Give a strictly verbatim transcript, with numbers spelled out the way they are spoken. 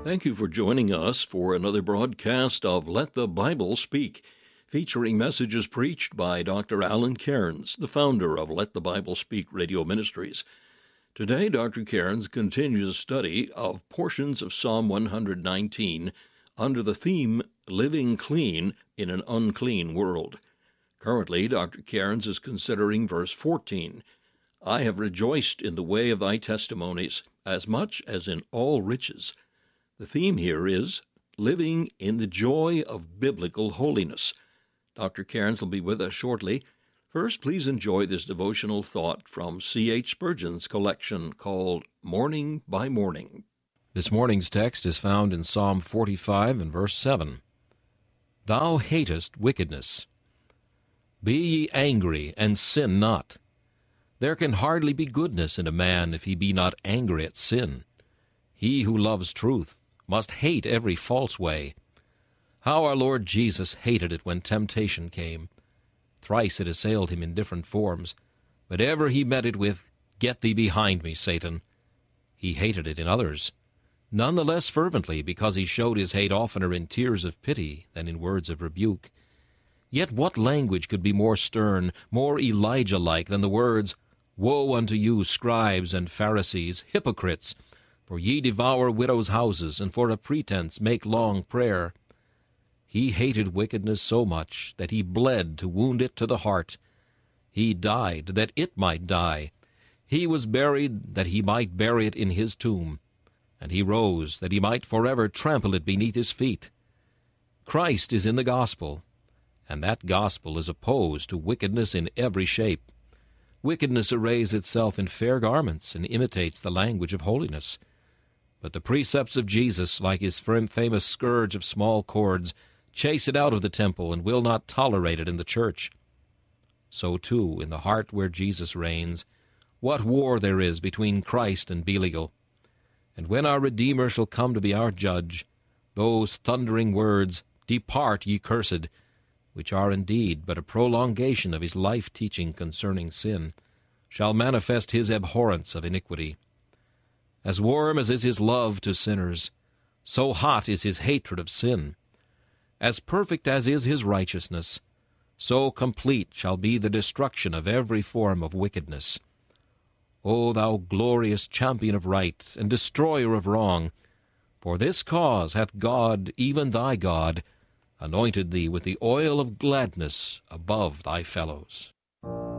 Thank you for joining us for another broadcast of Let the Bible Speak, featuring messages preached by Doctor Alan Cairns, the founder of Let the Bible Speak Radio Ministries. Today, Doctor Cairns continues a study of portions of Psalm one hundred nineteen under the theme Living Clean in an Unclean World. Currently, Doctor Cairns is considering verse fourteen, I have rejoiced in the way of thy testimonies as much as in all riches. The theme here is living in the joy of biblical holiness. Doctor Cairns will be with us shortly. First, please enjoy this devotional thought from C H Spurgeon's collection called Morning by Morning. This morning's text is found in Psalm forty-five and verse seven. Thou hatest wickedness. Be ye angry, and sin not. There can hardly be goodness in a man if he be not angry at sin. He who loves truth must hate every false way. How our Lord Jesus hated it when temptation came. Thrice it assailed him in different forms, but ever he met it with, Get thee behind me, Satan. He hated it in others, none the less fervently because he showed his hate oftener in tears of pity than in words of rebuke. Yet what language could be more stern, more Elijah-like than the words, Woe unto you, scribes and Pharisees, hypocrites! For ye devour widows' houses, and for a pretense make long prayer. He hated wickedness so much that he bled to wound it to the heart. He died that it might die. He was buried that he might bury it in his tomb. And he rose that he might forever trample it beneath his feet. Christ is in the gospel, and that gospel is opposed to wickedness in every shape. Wickedness arrays itself in fair garments and imitates the language of holiness. But the precepts of Jesus, like his famous scourge of small cords, chase it out of the temple and will not tolerate it in the church. So, too, in the heart where Jesus reigns, what war there is between Christ and Belial. And when our Redeemer shall come to be our judge, those thundering words, Depart, ye cursed, which are indeed but a prolongation of his life-teaching concerning sin, shall manifest his abhorrence of iniquity. As warm as is his love to sinners, so hot is his hatred of sin. As perfect as is his righteousness, so complete shall be the destruction of every form of wickedness. O thou glorious champion of right, and destroyer of wrong, for this cause hath God, even thy God, anointed thee with the oil of gladness above thy fellows.